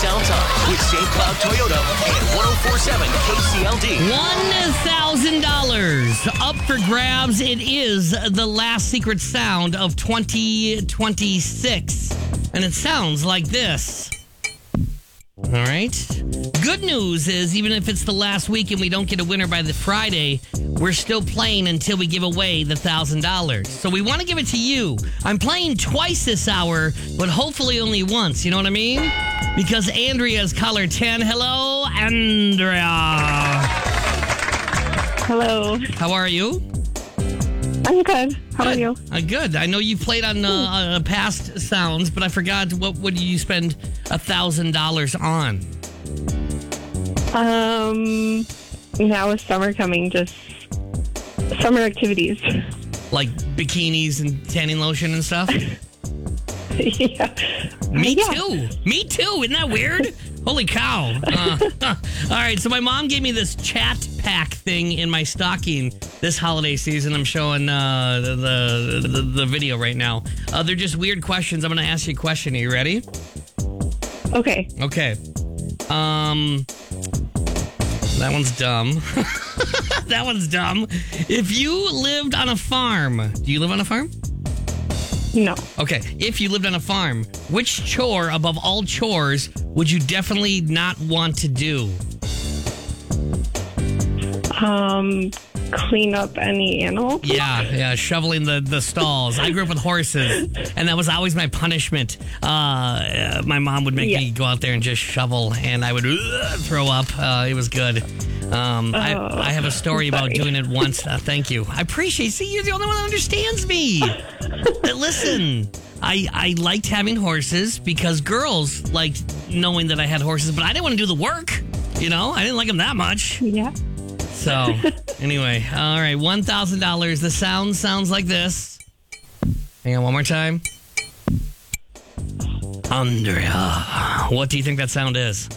Sound Time with St. Cloud Toyota and 104.7 KCLD. $1,000 up for grabs. It is the last secret sound of 2026. And it sounds like this. All right. Good news is, even if it's the last week and we don't get a winner by the Friday, we're still playing until we give away the $1,000. So we want to give it to you. I'm playing twice this hour, but hopefully only once. You know what I mean? Because Andrea's caller 10. Hello, Andrea. Hello. How are you? I'm good. How are you? Good. I know you played on past sounds, but I forgot what would you spend $1,000 on? Now with summer coming, just summer activities. Like bikinis and tanning lotion and stuff? Yeah. Me too. Me too. Isn't that weird? Holy cow. All right, so my mom gave me this chat pack thing in my stocking this holiday season. I'm showing the video right now. They're just weird questions. I'm going to ask you a question. Are you ready? Okay. Okay. That one's dumb. That one's dumb. If you lived on a farm, do you live on a farm? No. Okay, if you lived on a farm, which chore above all chores would you definitely not want to do? Clean up any animal? Yeah, shoveling the stalls. I grew up with horses, and that was always my punishment. My mom would make me go out there and just shovel, and I would throw up. It was good. I have a story about doing it once. Thank you. I appreciate it. See, you're the only one that understands me. Listen, I liked having horses because girls liked knowing that I had horses, but I didn't want to do the work. You know, I didn't like them that much. Yeah. So, anyway, all right, $1,000. The sound sounds like this. Hang on, one more time. Andrea, what do you think that sound is?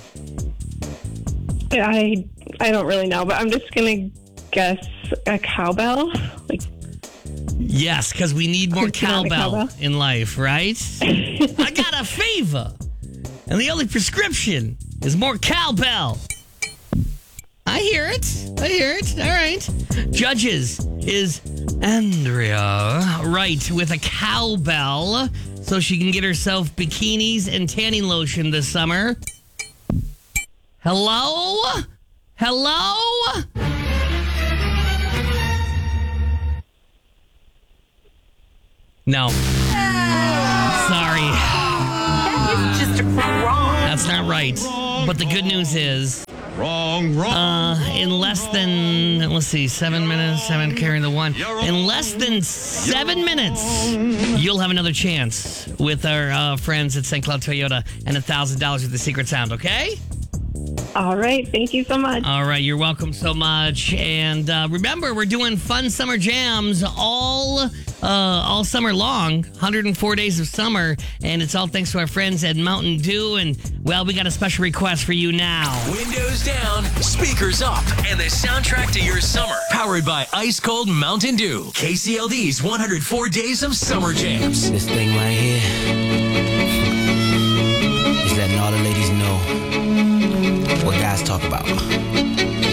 I don't really know, but I'm just gonna guess a cowbell. Yes, because we need more cowbell in life, right? I got a fever, and the only prescription is more cowbell. I hear it. All right. Judges, is Andrea right with a cowbell so she can get herself bikinis and tanning lotion this summer? Hello? No. Sorry. That is just wrong. That's not right. But the good news is... Wrong. In less than, let's see, 7 minutes, 7 carrying the 1. In less than 7 minutes, you'll have another chance with our friends at St. Cloud Toyota and $1,000 with the secret sound, okay? All right. Thank you so much. All right. You're welcome so much. And remember, we're doing fun summer jams all summer long, 104 days of summer. And it's all thanks to our friends at Mountain Dew. And, well, we got a special request for you now. Windows down, speakers up, and the soundtrack to your summer. Powered by Ice Cold Mountain Dew. KCLD's 104 Days of Summer Jams. This thing right here is letting all the ladies know what guys talk about.